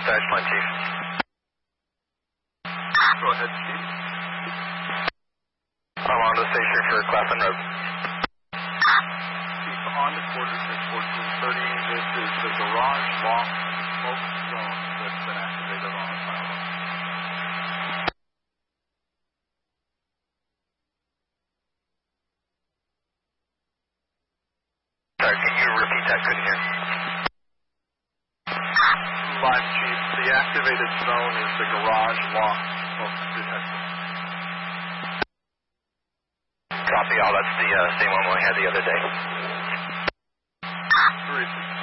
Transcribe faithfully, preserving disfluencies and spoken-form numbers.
dispatch line, Chief. Go ahead, Chief. I'm on the station for Claflin Road. Chief, on to quarters at fourteen thirty. This is the garage lock smoke zone that's been activated on the pilot. Sorry, can you repeat that? Couldn't hear. Live, Chief. The activated zone is the garage lock smoke detector. Copy all. That's the uh, same one we had the other day. Three.